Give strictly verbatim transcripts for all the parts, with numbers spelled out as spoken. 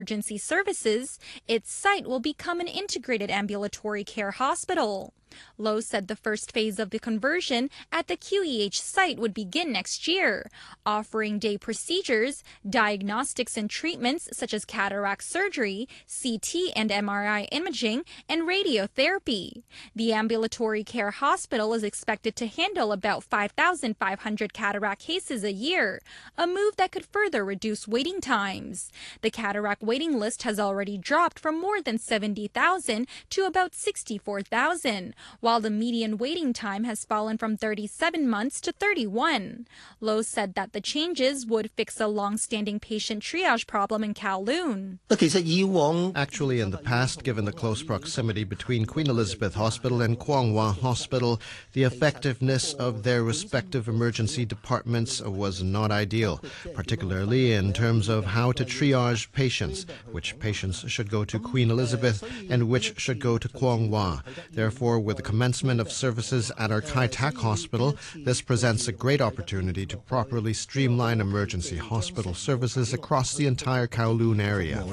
emergency services, its site will become an integrated ambulatory care hospital. Lowe said the first phase of the conversion at the Q E H site would begin next year, offering day procedures, diagnostics and treatments such as cataract surgery, C T and M R I imaging, and radiotherapy. The ambulatory care hospital is expected to handle about five thousand five hundred cataract cases a year, a move that could further reduce waiting times. The cataract waiting list has already dropped from more than seventy thousand to about sixty-four thousand. While the median waiting time has fallen from thirty-seven months to thirty-one. Lowe said that the changes would fix a long-standing patient triage problem in Kowloon. Actually, in the past, given the close proximity between Queen Elizabeth Hospital and Kwong Wah Hospital, the effectiveness of their respective emergency departments was not ideal, particularly in terms of how to triage patients, which patients should go to Queen Elizabeth and which should go to Kwong Wah. Therefore, with the commencement of services at our Kai Tak Hospital, this presents a great opportunity to properly streamline emergency hospital services across the entire Kowloon area.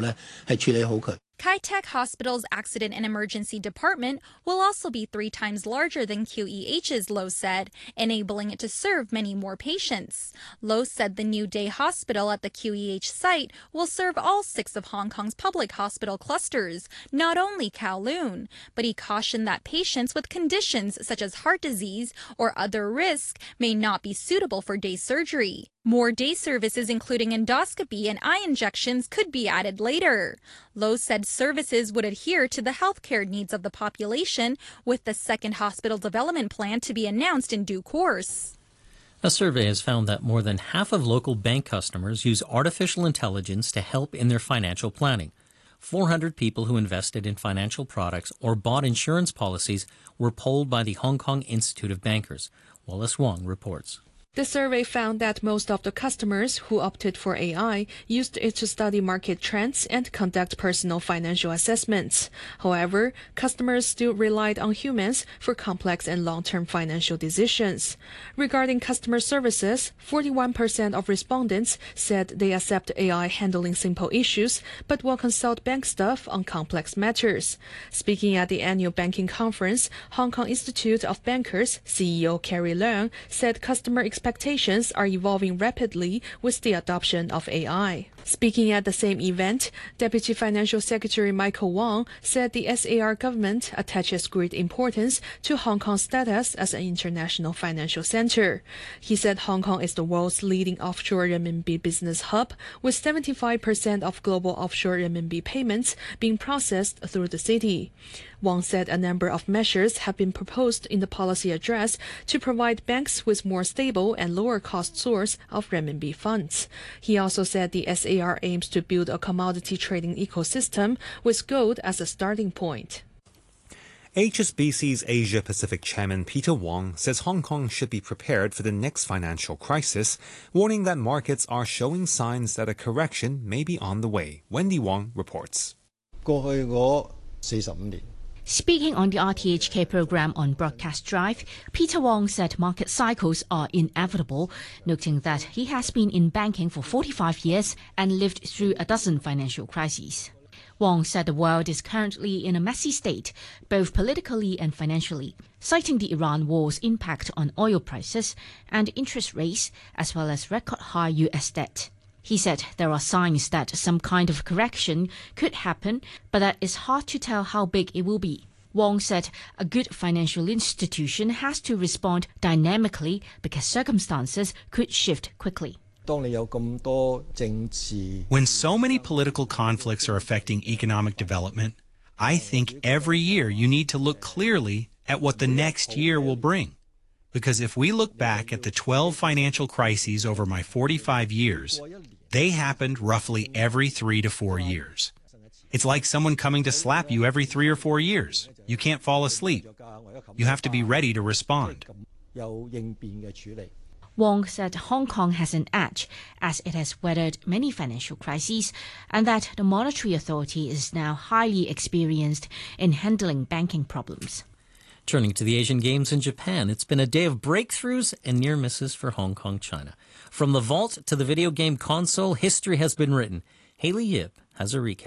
Kai Tak Hospital's Accident and Emergency Department will also be three times larger than Q E H's, Lowe said, enabling it to serve many more patients. Lowe said the new day hospital at the Q E H site will serve all six of Hong Kong's public hospital clusters, not only Kowloon, but he cautioned that patients with conditions such as heart disease or other risks may not be suitable for day surgery. More day services, including endoscopy and eye injections, could be added later. Lowe said services would adhere to the healthcare needs of the population, with the second hospital development plan to be announced in due course. A survey has found that more than half of local bank customers use artificial intelligence to help in their financial planning. four hundred people who invested in financial products or bought insurance policies were polled by the Hong Kong Institute of Bankers. Wallace Wong reports. The survey found that most of the customers who opted for A I used it to study market trends and conduct personal financial assessments. However, customers still relied on humans for complex and long-term financial decisions. Regarding customer services, forty-one percent of respondents said they accept A I handling simple issues, but will consult bank staff on complex matters. Speaking at the annual banking conference, Hong Kong Institute of Bankers C E O Carrie Leung said customer expectations Expectations are evolving rapidly with the adoption of A I. Speaking at the same event, Deputy Financial Secretary Michael Wong said the S A R government attaches great importance to Hong Kong's status as an international financial center. He said Hong Kong is the world's leading offshore renminbi business hub, with seventy-five percent of global offshore renminbi payments being processed through the city. Wong said a number of measures have been proposed in the policy address to provide banks with more stable and lower cost source of renminbi funds. He also said the S A R aims to build a commodity trading ecosystem with gold as a starting point. H S B C's Asia Pacific Chairman Peter Wong says Hong Kong should be prepared for the next financial crisis, warning that markets are showing signs that a correction may be on the way. Wendy Wong reports. Speaking on the R T H K program on Broadcast Drive, Peter Wong said market cycles are inevitable, noting that he has been in banking for forty-five years and lived through a dozen financial crises. Wong said the world is currently in a messy state, both politically and financially, citing the Iran war's impact on oil prices and interest rates, as well as record-high U S debt. He said there are signs that some kind of correction could happen, but that it's hard to tell how big it will be. Wong said a good financial institution has to respond dynamically because circumstances could shift quickly. When so many political conflicts are affecting economic development, I think every year you need to look clearly at what the next year will bring. Because if we look back at the twelve financial crises over my forty-five years, they happened roughly every three to four years. It's like someone coming to slap you every three or four years. You can't fall asleep. You have to be ready to respond. Wong said Hong Kong has an edge as it has weathered many financial crises and that the Monetary Authority is now highly experienced in handling banking problems. Turning to the Asian Games in Japan, it's been a day of breakthroughs and near misses for Hong Kong, China. From the vault to the video game console, history has been written. Haley Yip has a recap.